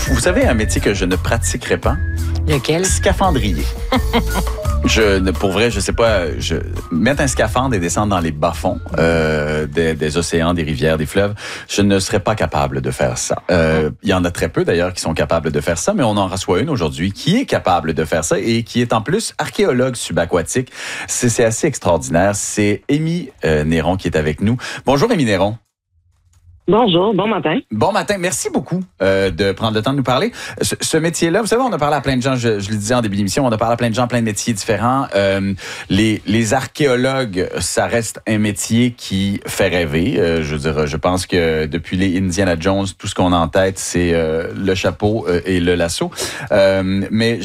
Vous savez, un métier que je ne pratiquerai pas? Lequel? Scaphandrier. Pour vrai, je sais pas, mettre un scaphandre et descendre dans les bas-fonds des océans, des rivières, des fleuves, je ne serais pas capable de faire ça. Il y en a très peu d'ailleurs qui sont capables de faire ça, mais on en reçoit une aujourd'hui qui est capable de faire ça et qui est en plus archéologue subaquatique. C'est assez extraordinaire. C'est Amy Néron qui est avec nous. Bonjour Amy Néron. Bonjour, bon matin. Bon matin, merci beaucoup de prendre le temps de nous parler. Ce métier-là, vous savez, on a parlé à plein de gens, je le disais en début d'émission, on a parlé à plein de gens, plein de métiers différents. Les archéologues, ça reste un métier qui fait rêver. Je veux dire, je pense que depuis les Indiana Jones, tout ce qu'on a en tête, c'est le chapeau et le lasso. Mais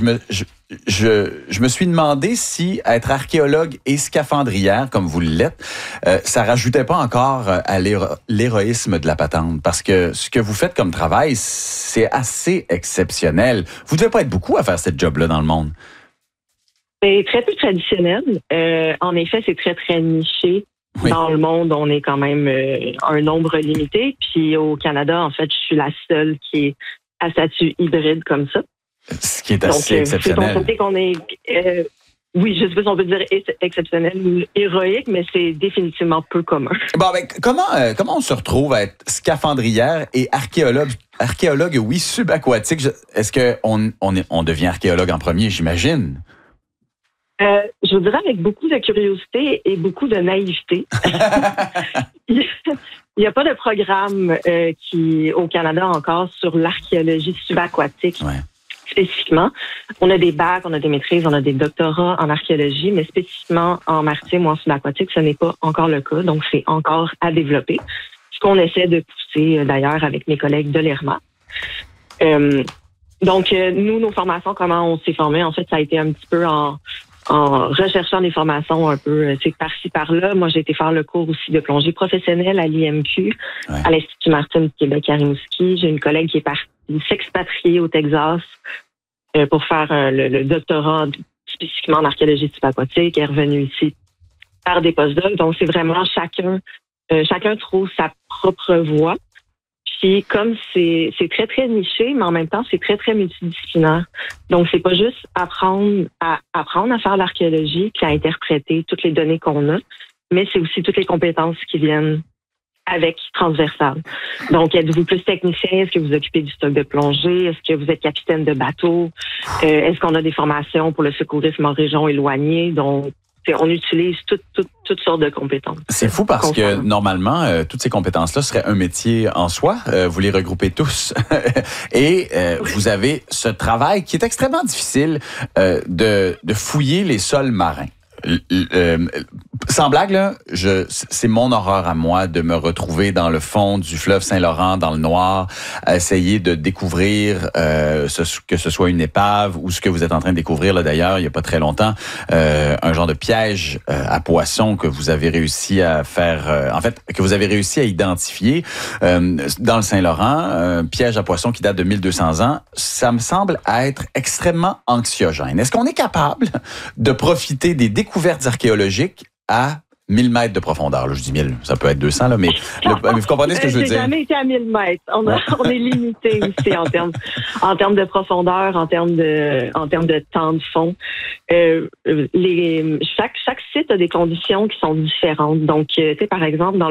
je me suis demandé si être archéologue et scaphandrière, comme vous l'êtes, ça rajoutait pas encore à l'héroïsme de la patente. Parce que ce que vous faites comme travail, c'est assez exceptionnel. Vous devez pas être beaucoup à faire cette job-là dans le monde. C'est très peu traditionnel. En effet, c'est très, très niché. Oui. Dans le monde, on est quand même un nombre limité. Puis au Canada, en fait, je suis la seule qui est à statut hybride comme ça. Ce qui est assez exceptionnel. C'est constaté qu'on est, oui, je sais pas si on peut dire exceptionnel ou héroïque, mais c'est définitivement peu commun. Bon, ben, comment on se retrouve à être scaphandrière et archéologue, oui, subaquatique? Est-ce qu'on devient archéologue en premier, j'imagine? Je vous dirais avec beaucoup de curiosité et beaucoup de naïveté. Il n'y a pas de programme au Canada encore sur l'archéologie subaquatique. Ouais. Spécifiquement. On a des bacs, on a des maîtrises, on a des doctorats en archéologie, mais spécifiquement en maritime ou en subaquatique, ce n'est pas encore le cas, donc c'est encore à développer. Ce qu'on essaie de pousser d'ailleurs avec mes collègues de l'ERMA. Donc, nous, nos formations, comment on s'est formés, en fait, ça a été un petit peu en recherchant des formations un peu par-ci, par-là. Moi, j'ai été faire le cours aussi de plongée professionnelle à l'IMQ, ouais, à l'Institut maritime du Québec à Rimouski. J'ai une collègue qui est partie s'expatrier au Texas pour faire le doctorat spécifiquement en archéologie subaquatique. Elle est revenue ici par des postdocs. Donc, c'est vraiment chacun trouve sa propre voie. Puis, comme c'est très, très niché, mais en même temps, c'est très, très multidisciplinaire. Donc, c'est pas juste apprendre à faire l'archéologie puis à interpréter toutes les données qu'on a, mais c'est aussi toutes les compétences qui viennent avec transversales. Donc, êtes-vous plus technicien? Est-ce que vous occupez du stock de plongée? Est-ce que vous êtes capitaine de bateau? Est-ce qu'on a des formations pour le secourisme en région éloignée? Donc, on utilise toutes sortes de compétences. C'est fou parce que normalement, toutes ces compétences-là seraient un métier en soi. Vous les regroupez tous. Et vous avez ce travail qui est extrêmement difficile de fouiller les sols marins. Sans blague, là, c'est mon horreur à moi de me retrouver dans le fond du fleuve Saint-Laurent, dans le noir, à essayer de découvrir que ce soit une épave ou ce que vous êtes en train de découvrir là d'ailleurs, il y a pas très longtemps, un genre de piège à poissons que vous avez réussi à faire, que vous avez réussi à identifier dans le Saint-Laurent, un piège à poissons qui date de 1200 ans. Ça me semble être extrêmement anxiogène. Est-ce qu'on est capable de profiter des découvertes archéologiques à 1000 mètres de profondeur? Là, je dis 1000, ça peut être 200, là, mais vous comprenez ce que je veux dire? J'ai jamais été à 1000 mètres. On est limité aussi en termes de profondeur, en termes de temps de fond. Chaque site a des conditions qui sont différentes. Donc, tu sais, par exemple, dans